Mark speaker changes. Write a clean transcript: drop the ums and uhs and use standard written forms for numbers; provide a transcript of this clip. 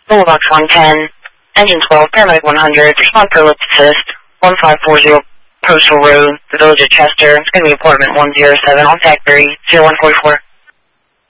Speaker 1: Boulevard 110, Engine 12, Paramedic 100, respond per ellipse assist, 1540 Postal Road, the Village of Chester. It's going to be appointment 107 on Tag 3, 0144.